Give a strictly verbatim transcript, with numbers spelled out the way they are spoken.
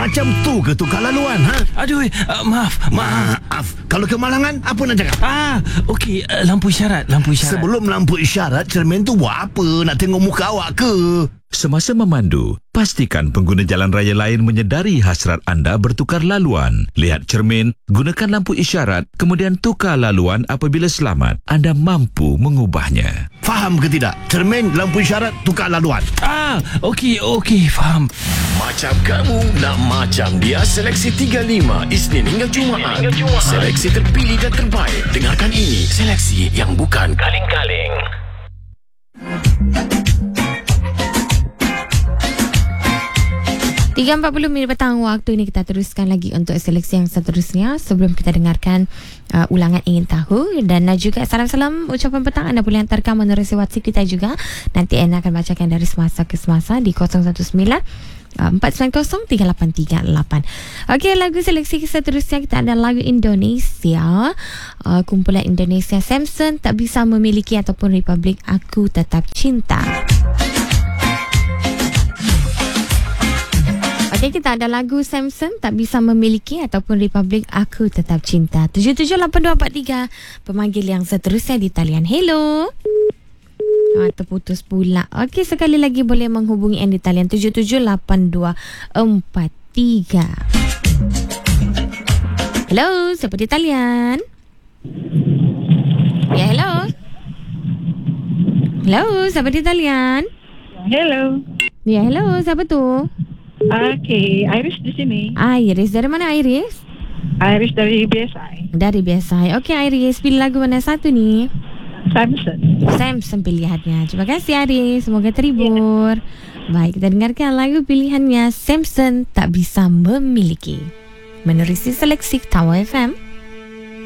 Macam tu ke tukar laluan, ha? Aduh, uh, maaf, maaf. Maaf. Kalau kemalangan, apa nak cakap? Ah, okey, uh, lampu isyarat, lampu isyarat. Sebelum lampu isyarat, cermin tu buat apa? Nak tengok muka awak ke? Semasa memandu, pastikan pengguna jalan raya lain menyedari hasrat anda bertukar laluan. Lihat cermin, gunakan lampu isyarat, kemudian tukar laluan apabila selamat. Anda mampu mengubahnya. Faham ke tidak? Cermin, lampu isyarat, tukar laluan. Ah, okey, okey, faham. Macam kamu nak macam dia. Seleksi tiga puluh lima Isnin hingga Jumaat. Seleksi terpilih dan terbaik. Dengarkan ini. Seleksi yang bukan kaleng-kaleng. tiga empat puluh minit petang waktu ini, kita teruskan lagi untuk seleksi yang seterusnya. Sebelum kita dengarkan uh, ulangan ingin tahu dan uh, juga salam-salam ucapan petang anda boleh hantarkan menerusi WhatsApp kita juga. Nanti anda akan bacakan dari semasa ke semasa di kosong satu sembilan empat sembilan kosong tiga lapan tiga lapan. Okey, lagu seleksi seterusnya kita ada lagu Indonesia, uh, kumpulan Indonesia, Samson, Tak Bisa Memiliki ataupun Republik Aku Tetap Cinta. Okey, kita ada lagu Samson, Tak Bisa Memiliki ataupun Republik Aku Tetap Cinta. tujuh tujuh lapan dua empat tiga pemanggil yang seterusnya di talian. Hello. Ah, terputus pula. Okey, sekali lagi boleh menghubungi yang di talian tujuh tujuh lapan dua empat tiga. Hello, siapa di talian? Ya, hello. Hello, siapa di talian? Hello. Ya, hello, siapa tu? Okay, Iris di sini. Iris, dari mana Iris? Iris dari B S I. Dari B S I. Okey Iris, pilih lagu mana satu ni? Samson. Samson pilihannya. Terima kasih Iris, semoga terhibur. Yeah. Baik, kita dengarkan lagu pilihannya Samson, Tak Bisa Memiliki. Menerusi seleksi Tawa F M.